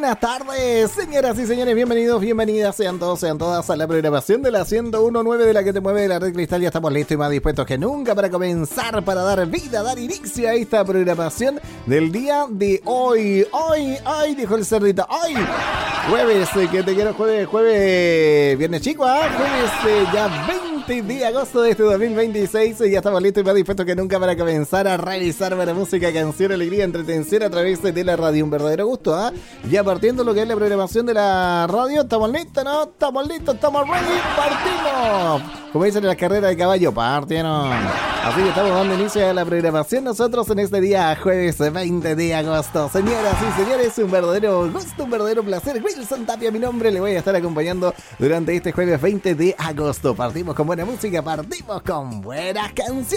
buenas tardes, señoras y señores, bienvenidos, bienvenidas, sean todos, sean todas a la programación de la 101.9 de la que te mueve de la Red Cristal. Ya estamos listos y más dispuestos que nunca para comenzar, para dar vida, dar inicio a esta programación del día de hoy. Hoy, dijo el cerdito, hoy, jueves, que te quiero jueves, viernes chico, jueves ya 20 de agosto de este 2026, ya estamos listos y más dispuestos que nunca para comenzar a realizar buena música, canción, alegría, entretención a través de la radio. Un verdadero gusto, ya partiendo lo que es la programación de la radio. ¿Estamos listos, no? ¿Estamos listos? ¿Estamos ready? ¡Partimos! Como dicen en las carreras de caballo, partieron. Así que estamos dando inicio a la programación nosotros en este día jueves 20 de agosto. Señoras y señores, un verdadero gusto, un verdadero placer. Wilson Tapia, mi nombre, le voy a estar acompañando durante este jueves 20 de agosto. Partimos con buena música, partimos con buenas canciones.